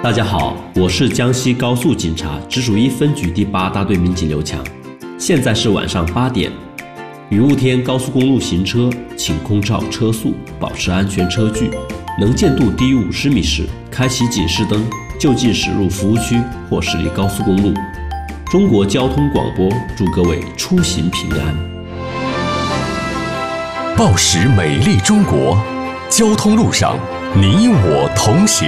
大家好，我是江西高速警察直属1分局第8大队民警刘强。现在是晚上8点，雨雾天高速公路行车，请空照车速，保持安全车距。能见度低于50米时，开启警示灯，就近驶入服务区或驶离高速公路。中国交通广播祝各位出行平安。 报时美丽中国，交通路上你我同行。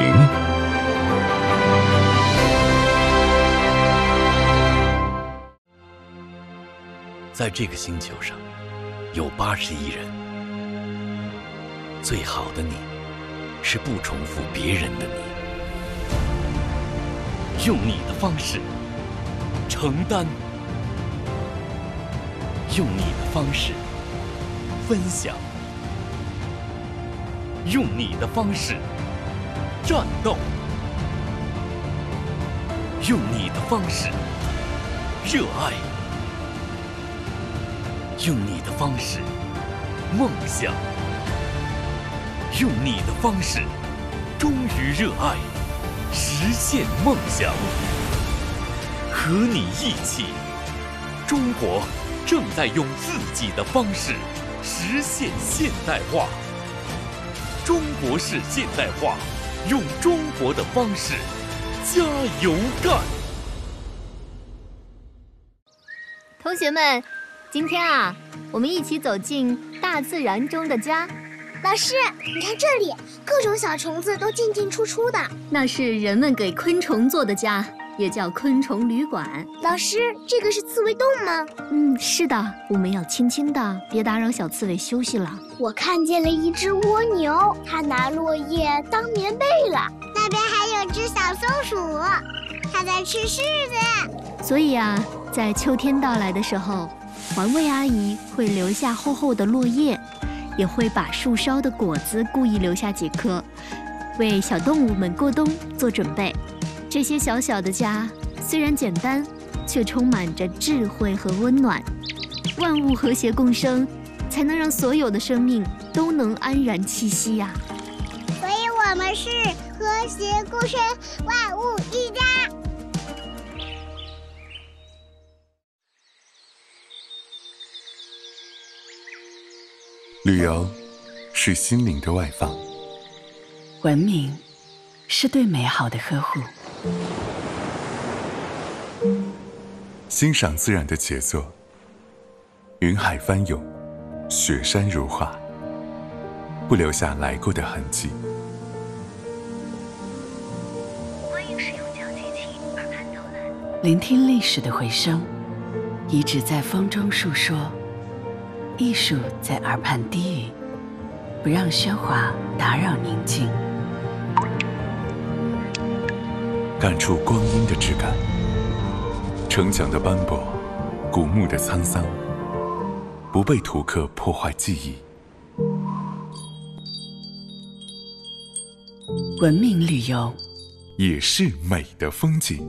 在这个星球上，有80亿人。最好的你，是不重复别人的你。用你的方式承担，用你的方式分享，用你的方式战斗，用你的方式热爱。用你的方式梦想，用你的方式忠于热爱，实现梦想。和你一起，中国正在用自己的方式实现现代化。中国式现代化，用中国的方式加油干！ 同学们，今天我们一起走进大自然中的家。 老师，你看这里，各种小虫子都进进出出的。 那是人们给昆虫做的家，也叫昆虫旅馆。 老师，这个是刺猬洞吗？ 是的，我们要轻轻的，别打扰小刺猬休息了。 我看见了一只蜗牛，它拿落叶当棉被了。那边还有只小松鼠，它在吃柿子。 所以在秋天到来的时候，环卫阿姨会留下厚厚的落叶，也会把树梢的果子故意留下几颗，为小动物们过冬做准备。这些小小的家虽然简单，却充满着智慧和温暖。万物和谐共生，才能让所有的生命都能安然栖息呀。 所以我们是和谐共生，万物一家。 旅游是心灵的外放， 文明是对美好的呵护， 欣赏自然的杰作，云海翻涌，雪山如画，不留下来过的痕迹。 欢迎使用讲解器耳畔导览， 聆听历史的回声，遗址在风中述说，艺术在耳畔低语，不让喧哗打扰宁静。 感触光阴的质感，城墙的斑驳，古墓的沧桑，不被图刻破坏记忆。 文明旅游也是美的风景。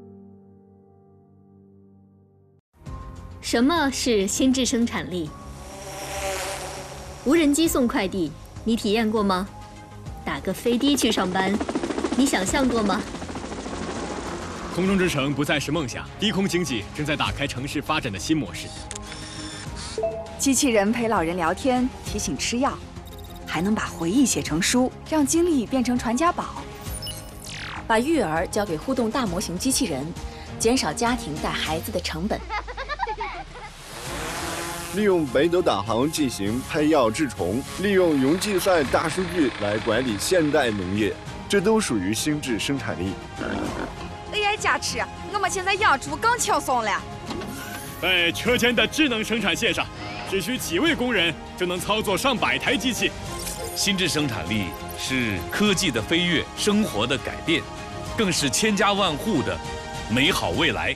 什么是心智生产力？无人机送快递，你体验过吗？打个飞的去上班，你想象过吗？ 空中之城不再是梦想，低空经济正在打开城市发展的新模式。 机器人陪老人聊天，提醒吃药，还能把回忆写成书，让经历变成传家宝。 把育儿交给互动大模型机器人，减少家庭带孩子的成本。 利用北斗导航进行配药治虫，利用云计算大数据来管理现代农业，这都属于心智生产力。 AI 加持，我们现在养猪更轻松了。 在车间的智能生产线上，只需几位工人就能操作上百台机器。 心智生产力是科技的飞跃，生活的改变，更是千家万户的美好未来。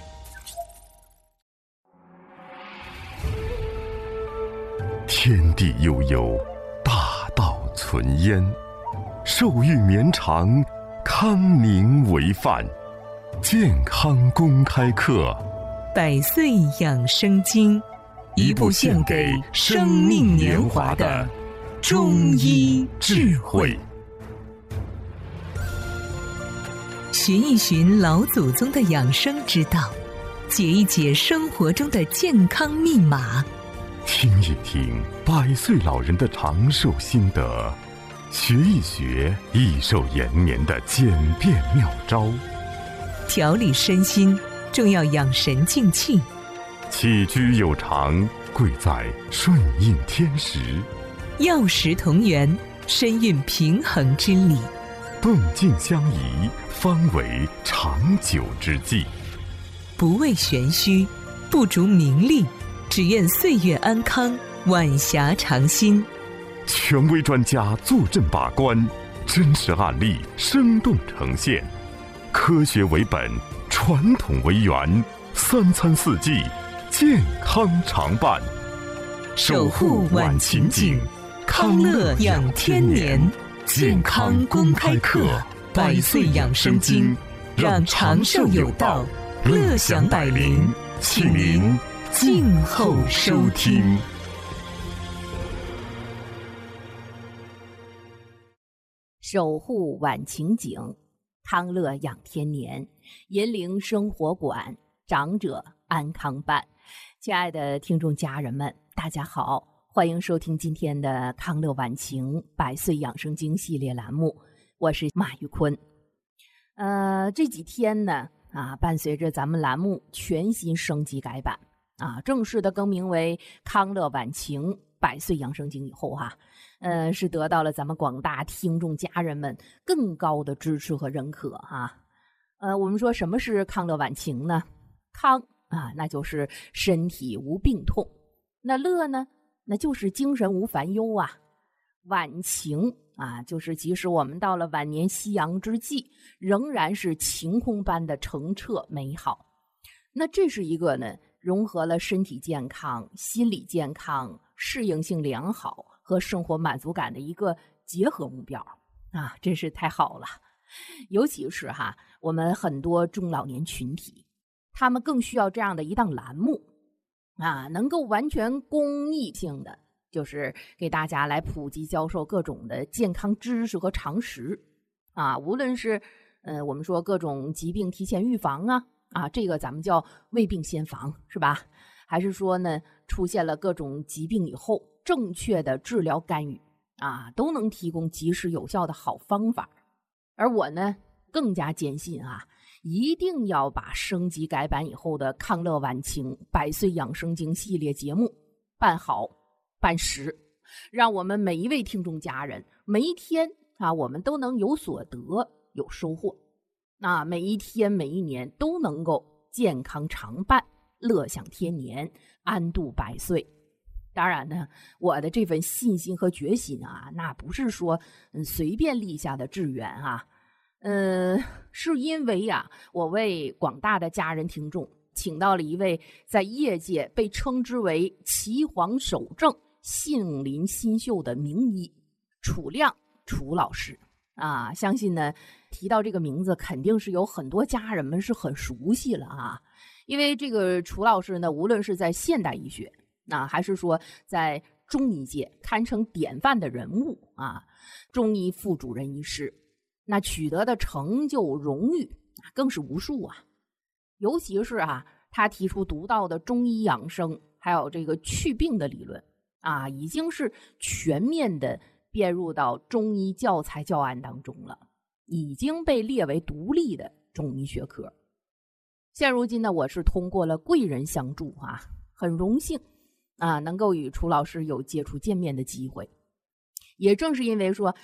天地悠悠，大道存焉，寿育绵长，康宁为范。健康公开课， 百岁养生经， 一部献给生命年华的中医智慧。 寻一寻老祖宗的养生之道，解一解生活中的健康密码， 听一听100岁老人的长寿心得，学一学益寿延年的简便妙招， 调理身心重要养神静气， 起居有常贵在顺应天时， 药食同源深蕴平衡之理， 动静相宜方为长久之计。 不为玄虚，不逐名利，只愿岁月安康，晚霞长新。 权威专家坐镇把关，真实案例生动呈现，科学为本，传统为源，3餐4季健康常伴， 守护晚晴景，康乐养天年。健康公开课，100岁养生经，让长寿有道，乐享百龄，请您静候收听。 守护晚晴景，康乐养天年，银陵生活馆，长者安康办。亲爱的听众家人们，大家好，欢迎收听今天的康乐晚晴100岁养生经系列栏目，我是马玉坤。这几天呢，伴随着咱们栏目全新升级改版，正式的更名为康乐晚晴100岁养生经以后是得到了咱们广大听众家人们更高的支持和认可我们说什么是康乐晚晴呢？康那就是身体无病痛，那乐呢，那就是精神无烦忧晚晴就是即使我们到了晚年夕阳之际，仍然是晴空般的澄澈美好。那这是一个呢，融合了身体健康、心理健康、适应性良好和生活满足感的一个结合目标真是太好了。尤其是我们很多中老年群体，他们更需要这样的一档栏目能够完全公益性的，就是给大家来普及教授各种的健康知识和常识无论是我们说各种疾病提前预防这个咱们叫未病先防是吧？还是说呢，出现了各种疾病以后正确的治疗干预都能提供及时有效的好方法。而我呢更加坚信一定要把升级改版以后的康乐晚晴100岁养生经系列节目办好办实，让我们每一位听众家人每一天我们都能有所得有收获，每一天每一年都能够健康常伴，乐享天年，安度100岁。当然呢，我的这份信心和决心那不是说随便立下的志愿是因为我为广大的家人听众请到了一位在业界被称之为岐黄守正、杏林新秀的名医楚亮楚老师相信呢提到这个名字肯定是有很多家人们是很熟悉了因为这个楚老师呢，无论是在现代医学还是说在中医界堪称典范的人物中医副主任医师，那取得的成就荣誉更是无数尤其是他提出独到的中医养生还有这个祛病的理论已经是全面的编入到中医教材教案当中了，已经被列为独立的中医学科。现如今呢，我是通过了贵人相助很荣幸能够与楚老师有接触见面的机会。也正是因为说